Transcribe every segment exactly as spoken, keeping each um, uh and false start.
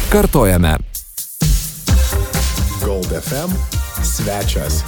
Kartojame. Gold F M svečias.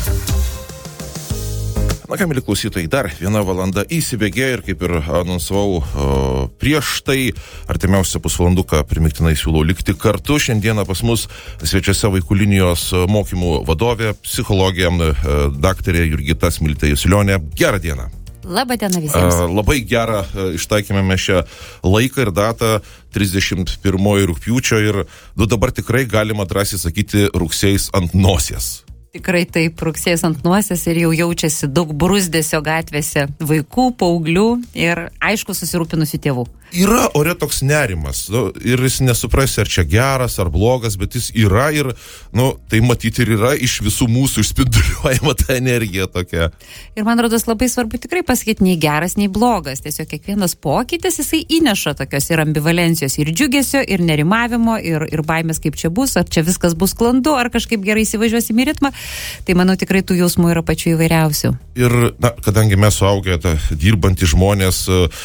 Na ką, mėly klausytojai, dar viena valanda įsibėgė ir kaip ir anonsavau prieš tai, artimiausią pusvalanduką primiktinai siūlau likti kartu. Šiandieną pas mus svečiuose vaikų linijos mokymų vadovė, psichologė, daktarė Jurgita Smiltė-Jusilionė. Gerą dieną. Labą dieną visiems. Labai gerą ištaikėme mes šią laiką ir datą trisdešimt pirmojo rugpjūčio ir nu, dabar tikrai galima drąsiai sakyti rugsėjais ant nosies. Tikrai taip, rugsėjas ant nosies ir jau jaučiasi daug bruzdesio gatvėse vaikų, paauglių ir aišku susirūpinusių tėvų. Yra ore toks nerimas, nu, ir jis nesuprasi, ar čia geras, ar blogas, bet jis yra ir, nu, tai matyti ir yra iš visų mūsų išspinduliuojama ta energija tokia. Ir man rodos labai svarbu tikrai pasakyti, nei geras, nei blogas. Tiesiog kiekvienas pokytis, jisai įneša tokios ir ambivalencijos, ir džiugesio, ir nerimavimo, ir, ir baimės, kaip čia bus, ar čia viskas bus sklandu, ar kažkaip gerai įsivažiuosim į ritmą. Tai manau tikrai tų jausmų yra pačių įvairiausių. Ir, na, kadangi mes suaugę, dirbantys žmonės,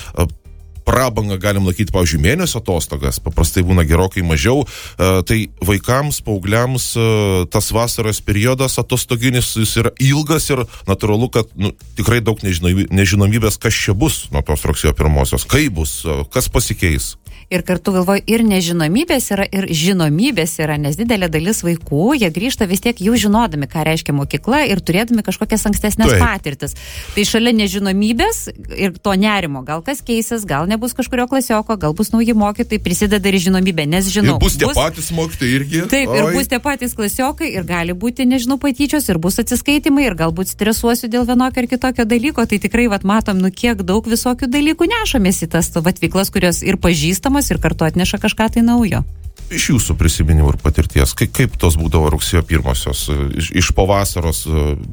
prabangą galim laikyti, pavyzdžiui, mėnesio atostogas, paprastai būna gerokai mažiau, tai vaikams, paaugliams tas vasaros periodas atostoginis jis yra ilgas ir natūralu, kad nu, tikrai daug nežinomybės, kas čia bus nuo tos rugsėjo pirmosios, kaip bus, kas pasikeis. Ir kartu galvoju, ir nežinomybės yra, ir žinomybės yra, nes didelė dalis vaikų, jie grįžta vis tiek jau žinodami, ką reiškia mokykla ir turėdami kažkokias ankstesnės Taip. patirtis. Tai šalia nežinomybės ir to nerimo, gal kas keisis, gal nebus kažkurio klasioko, gal bus nauji mokytojai, prisideda ir žinomybė, nes žinau. Ir bus tie bus... patys mokytojai irgi. Taip, Oi. ir bus tie patys klasiokai, ir gali būti, nežinau, patyčios, ir bus atsiskaitimai, ir galbūt stresuosiu dėl vienokio ar kitokio dalyko. Tai tikrai, vat, matom, nu kiek daug visokių dalykų nešamės į tas vat, veiklas, kurios ir pažįstamos, ir kartu atneša kažką tai naujo. Iš jūsų prisiminimų ir patirties, kaip, kaip tos būdavo rugsėjo pirmosios, iš, iš pavasaros,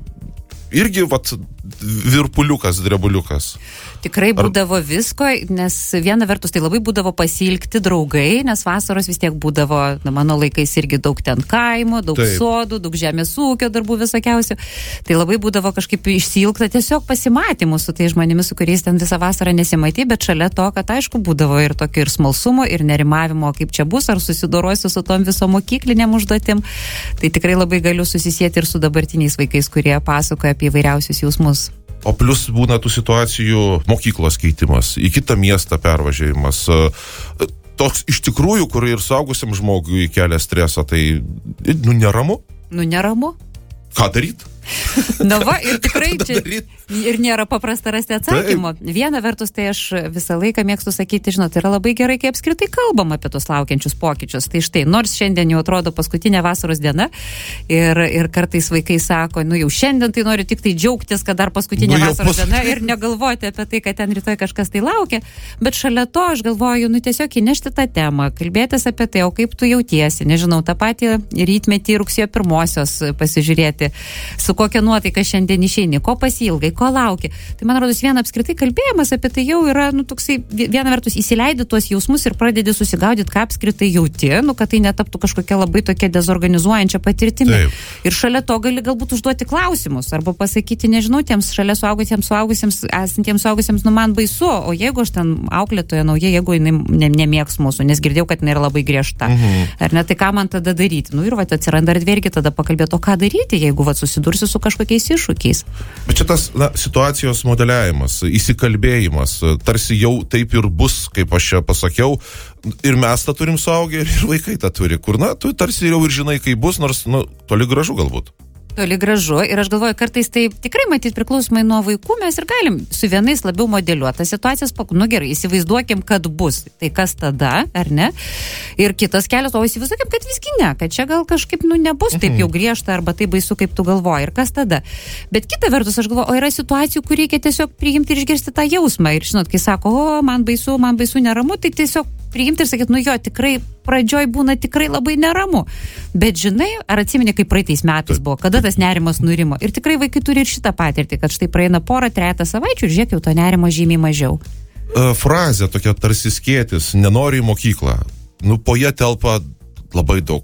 irgi, vat, virpuliukas, drebuliukas. Tikrai būdavo Ar... visko, nes viena vertus tai labai būdavo pasiilgti draugai, nes vasaros vis tiek būdavo, na, mano laikais irgi daug ten kaimo, daug Taip. sodų, daug žemės ūkio darbų visokiausių. Tai labai būdavo kažkaip išsiilgta tiesiog pasimatymų su tai žmonėmis, su kuriais ten visą vasarą nesimatė, bet šalia to, kad aišku būdavo ir tokio ir smalsumo, ir nerimavimo, kaip čia bus, ar susidorosiu su tom viso mokyklinėm užduotim. Tai tikrai labai galiu susisieti ir su dabartiniais vaikais, kurie pasakoja apie įvairiausius jausmus. O plus būna tų situacijų mokyklos keitimas, į kitą miestą pervažiavimas. Toks iš tikrųjų, kur ir suaugusiam žmogui kelia stresą, tai nu neramu. Nu neramu. Ką daryt? Na va, ir tikrai čia ir nėra paprasta rasti atsakymo. Taip. Viena vertus, tai aš visą laiką mėgstu sakyti, žinot, yra labai gerai, kai apskritai kalbam apie tos laukiančius pokyčius. Tai štai, nors šiandien jau atrodo paskutinė vasaros diena ir, ir kartais vaikai sako, nu jau šiandien tai noriu tik tai džiaugtis, kad dar paskutinė nu, vasaros pas... diena ir negalvoti apie tai, kad ten rytoj kažkas tai laukia. Bet šalia to aš galvoju, nu tiesiog įnešti tą temą, kalbėtis apie tai, o kaip tu jautiesi, nežinau, tą patį rytmetį rugsėjo pirmosios pasižiūrėti, su kokia nuotaika šiandien išeini, ko pasiilgai, ko lauki. Tai man rodos viena apskritai kalbėjimas apie tai jau yra, nu, toksai, viena vertus įsileidi tuos jausmus ir pradedi susigaudyti, ką apskritai jauti, nu, kad tai netaptų kažkokia labai tokia dezorganizuojančia patirtimi. Taip. Ir šalia to gali galbūt užduoti klausimus, arba pasakyti, nežinau, tiems šalia suaugusiems, suaugusiems, esantiems suaugusiems, nu, man baisu, o jeigu aš ten auklėtoja nauja, jeigu jinai ne, nemėgs mūsų, nes girdėjau, kad jinai yra labai griežta. Mhm. Ar ne, tai ką man tada daryti? Nu, ir va, atsiranda erdvė irgi tada pakalbėti, o ką daryti, jeigu va, susidursiu su kažkokiais iššūkiais. Bet čia tas na, situacijos modeliavimas, įsikalbėjimas, tarsi jau taip ir bus, kaip aš čia pasakiau, ir mes tą turim suaugę, ir vaikai tą turi, kur, na, tu tarsi jau ir žinai, kaip bus, nors, nu, toli gražu galbūt. Toli gražu ir aš galvoju, kartais tai tikrai matyt priklausomai nuo vaikų mes ir galim su vienais labiau modeliuoti tas situacijas, nu gerai, įsivaizduokim, kad bus, tai kas tada, ar ne? Ir kitas kelias, o įsivaizduokim, kad visgi ne, kad čia gal kažkaip, nu, nebus taip jau griežta arba taip baisu, kaip tu galvoji, ir kas tada. Bet kita vertus, aš galvoju, o yra situacijų, kur reikia tiesiog priimti ir išgirsti tą jausmą ir žinot, kai sako, o man baisu, man baisu, neramu, tai tiesiog priimti ir sakyti, nu jo, tikrai pradžioj būna tikrai labai neramu. Bet žinai, ar atsimeni, kaip praeitais metais buvo, kada tas nerimas nurimo. Ir tikrai vaikai turi ir šitą patirtį, kad štai praeina porą, trejetą savaičių ir žiūrėk, jau to nerimo žymiai mažiau. Frazė tokia tarsi skėtis, nenori į mokyklą. Nu, po ją telpa labai daug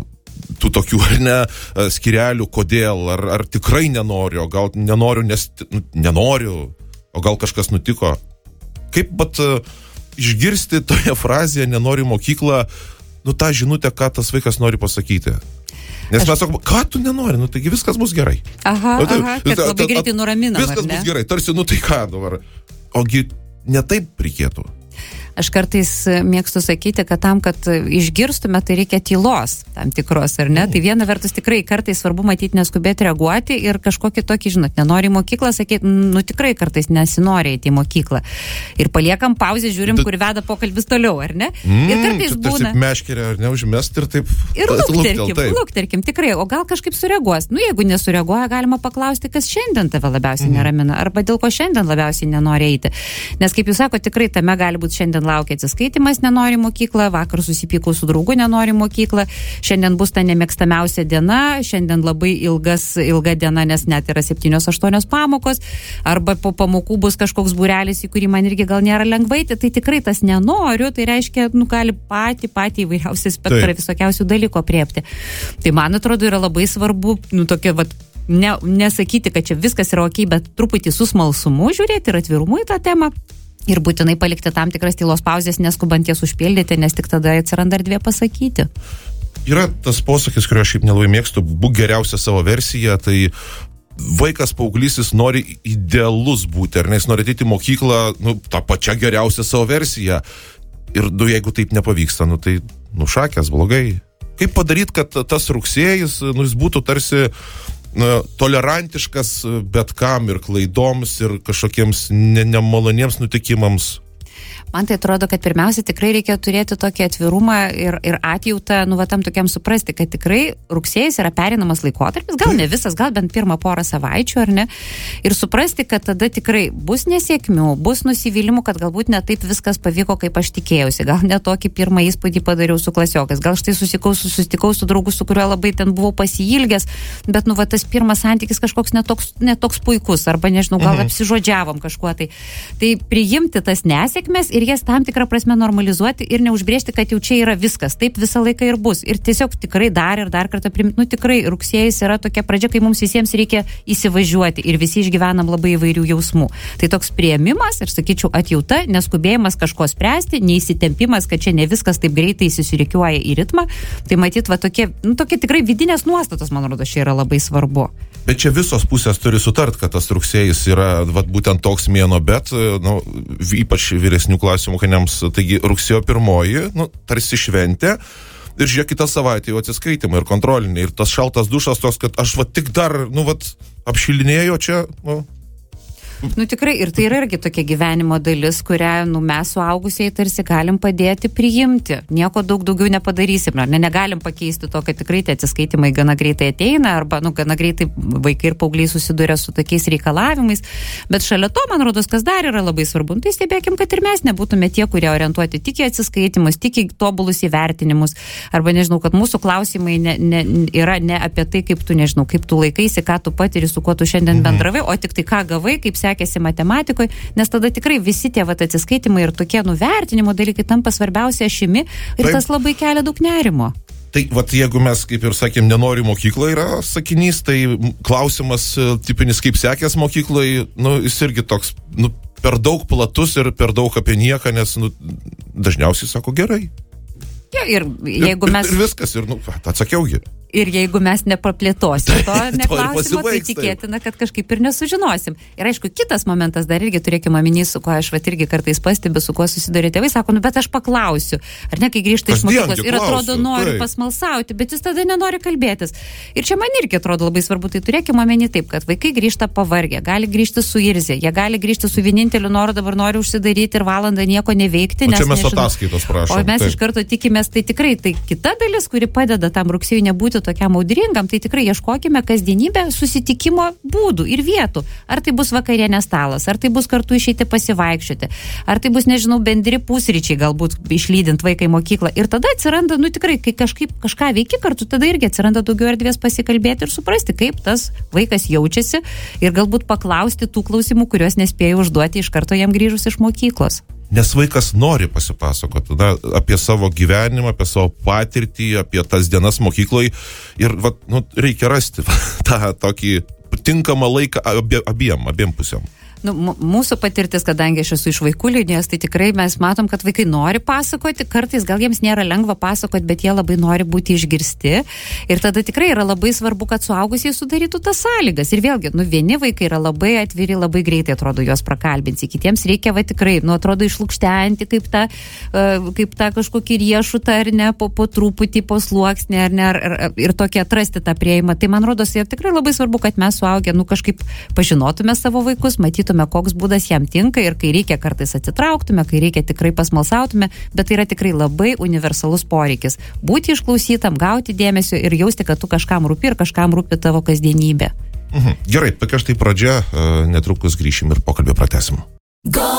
tų tokių, ar ne, skirelių, kodėl, ar, ar tikrai nenoriu, o gal nenoriu, nes nu, nenoriu, o gal kažkas nutiko. Kaip, bet išgirsti toje frazėje nenoriu į mokyklą, nu, tą žinutę, ką tas vaikas nori pasakyti. Nes Aš... mes sakome, ką tu nenori, nu taigi viskas bus gerai. Aha, nu, tai, aha, kad ta, labai greitai nuraminam, viskas bus gerai, tarsi, nu tai ką dabar. Ogi ne taip reikėtų. Aš kartais mėgstu sakyti, kad tam, kad išgirstume, tai reikia tylos tam tikros, ar ne? Mm. Tai viena vertus tikrai kartais svarbu matyti, neskubėti reaguoti ir kažkokį tokį, žinot, nenori į mokyklą, sakyti, nu tikrai kartais nesinori eiti į mokyklą. Ir paliekam pauzę, žiūrim, kur veda pokalbis toliau, ar ne? Mm, ir kartais būna... Taip meškerė, ar neužmest ir taip... Ir lukterkim, lukterkim, tikrai, o gal kažkaip sureaguos. Nu, jeigu nesureaguoja, galima paklausti, kas šiandien tave labiausiai mm. neramina, arba dėl ko šiandien labiausiai nenori eiti. Nes, kaip jūs sako, tikrai tame gali būti šiandien laukia atsiskaitimas, nenori mokyklą, vakar susipykau su draugu, nenori mokyklą, šiandien bus ta nemėgstamiausia diena, šiandien labai ilgas, ilga diena, nes net yra septynios aštuonios pamokos, arba po pamokų bus kažkoks būrelis, į kurį man irgi gal nėra lengvai, tai tikrai tas nenoriu, tai reiškia, nu, gali patį, patį įvairiausią spektrą visokiausių dalykų apriepti. Tai man atrodo yra labai svarbu, nu, tokia, vat, ne, nesakyti, kad čia viskas yra okei, bet truputį su smalsumu žiūrėti ir atvirumu į tą temą. Ir būtinai palikti tam tikras tylos pauzės, neskubant jas užpildyti, nes tik tada atsiranda erdvė pasakyti. Yra tas posakis, kurio aš šiaip nelabai mėgstu, būk geriausia savo versija, tai vaikas paauglys jis nori idealus būti, ar ne, jis nori ateiti į mokyklą, nu, tą pačią geriausią savo versiją. Ir, nu, jeigu taip nepavyksta, nu, tai, nu, šakės, blogai. Kaip padaryti, kad tas rugsėjis, nu, jis būtų tarsi tolerantiškas bet kam ir klaidoms ir kažkokiems ne, nemaloniems nutikimams? Man tai atrodo, kad pirmiausia tikrai reikia turėti tokį atvirumą ir, ir atjautą, nu, va, tam tokiam suprasti, kad tikrai rugsėjis yra perinamas laikotarpis, gal ne visas, gal bent pirmą porą savaičių, ar ne? Ir suprasti, kad tada tikrai bus nesėkmių, bus nusivylimų, kad galbūt ne taip viskas pavyko, kaip aš tikėjausi, gal ne tokį pirmą įspūdį padariau su klasiokais, gal štai susikau, susitikau su draugu, su kuriuo labai ten buvau pasiilgęs, bet, nu, va, tas pirmas santykis kažkoks netoks, netoks puikus, arba, nežinau, gal mhm. apsižodžiavom kažkuo tai. Tai priimti tas nesėkmes ir jas tam tikrą prasme normalizuoti ir neužbrėžti, kad jau čia yra viskas, taip visą laiką ir bus. Ir tiesiog tikrai dar ir dar kartą primti, nu tikrai rugsėjis yra tokia pradžia, kai mums visiems reikia įsivažiuoti ir visi išgyvenam labai įvairių jausmų. Tai toks priėmimas ir, sakyčiau, atjauta, neskubėjimas kažko spręsti, neįsitempimas, kad čia ne viskas taip greitai įsisirikiuoja į ritmą. Tai matyt, va tokie, nu tokie tikrai vidinės nuostatos, man rodo, čia yra labai svarbu. Bet čia visos pusės turi sutart, kad tas rugsėjis yra vat, būtent toks mėnuo, bet, nu, ypač vyresnių klasių mokiniams, taigi rugsėjo pirmoji, nu, tarsi šventė, ir žiūrėk, kitą savaitę jau atsiskaitimai ir kontroliniai, ir tas šaltas dušas toks, kad aš va tik dar, nu, vat, apšilinėjo čia, nu. Nu tikrai, ir tai yra irgi tokia gyvenimo dalis, kurią, nu, mes suaugusiai tarsi galim padėti priimti. Nieko daug daugiau nepadarysim, ne, negalim pakeisti to, kad tikrai tie atsiskaitimai gana greitai ateina, arba, nu, gana greitai vaikai ir paaugliai susiduria su tokiais reikalavimais. Bet šalia to, man rodos, kas dar yra labai svarbu, tai stebėkim, kad ir mes nebūtume tie, kurie orientuoti tik į atsiskaitimus, tik į tobulus įvertinimus, arba, nežinau, kad mūsų klausimai ne, ne, yra ne apie tai, kaip tu, nežinau, kaip tu laikaisi, ką tu patiri, su kuo tu šiandien mhm. bendravai, o tik tai ką gavai, kaip sekėsi matematikoje, nes tada tikrai visi tie vat, atsiskaitimai ir tokie nuvertinimo dalykai tampa svarbiausia ašimi ir taip, tas labai kelia daug nerimo. Tai vat, jeigu mes, kaip ir sakėm, nenori mokykloje yra sakinys, tai klausimas tipinis, kaip sekės mokykloje, nu, jis irgi toks, nu, per daug platus ir per daug apie nieką, nes, nu, dažniausiai sako gerai. Ja, ir jeigu mes... Ir, ir viskas, ir, nu, atsakiaugi. Ir jeigu mes nepraplėtosim to neklausimo, tai tikėtina, kad kažkaip ir nesužinosim. Ir aišku, kitas momentas dar irgi turėkime omeny, su kuo aš vat irgi kartais pastebiu, su kuo susiduria tėvai, sako, nu bet aš paklausiu, ar ne, kai grįžta iš mokyklos ir atrodo nori tai pasmalsauti, bet jis tada nenori kalbėtis. Ir čia man irgi atrodo labai svarbu, tai turėkime omeny taip, kad vaikai grįžta pavargę, gali grįžti su irzė, jie gali grįžti su vieninteliu noru, dabar nori užsidaryti ir valandą nieko neveikti. O čia mes ataskaitos prašom. O mes taip. Iš karto tikimės, tai tikrai tai kita dalis, kuri padeda tam rugsėjui nebūti tokiam audringam, tai tikrai ieškokime kasdienybę susitikimo būdų ir vietų. Ar tai bus vakarienės stalas, ar tai bus kartu išeiti pasivaikščioti, ar tai bus, nežinau, bendri pusryčiai, galbūt išlydint vaiką į mokyklą. Ir tada atsiranda, nu tikrai, kai kažkaip kažką veiki kartu, tada irgi atsiranda daugiau erdvės pasikalbėti ir suprasti, kaip tas vaikas jaučiasi ir galbūt paklausti tų klausimų, kuriuos nespėjo užduoti iš karto jam grįžus iš mokyklos. Nes vaikas nori pasipasakoti na, apie savo gyvenimą, apie savo patirtį, apie tas dienas mokykloje ir va, nu, reikia rasti tą tokį tinkamą laiką abie, abiem, abiem pusėm. Nu, mūsų patirtis, kadangi aš esu iš vaikų linijos, tai tikrai mes matom, kad vaikai nori pasakoti, kartais gal jiems nėra lengva pasakoti, bet jie labai nori būti išgirsti. Ir tada tikrai yra labai svarbu, kad suaugusieji sudarytų tas sąlygas. Ir vėlgi, nu, vieni vaikai yra labai atviri, labai greitai atrodo juos prakalbinsi, kitiems reikia va tikrai, nu, atrodo išlukštenti kaip tą, kaip tą kažkokį riešutą, ar ne, po, po truputį, po sluoksnį, ar ne, ar, ar, ir tokį atrasti tą prieimą. Tai man rodos, ir tikrai labai svarbu, kad mes suaugę, nu, kažkaip pažinotume savo vaikus, matytume, koks būdas jam tinka ir kai reikia kartais atsitrauktume, kai reikia tikrai pasmalsautume, bet tai yra tikrai labai universalus poreikis. Būti išklausytam, gauti dėmesio ir jausti, kad tu kažkam rūpi ir kažkam rūpi tavo kasdienybė. Mhm. Gerai, tokia štai pradžia, netrukus grįšim ir pokalbį pratęsim.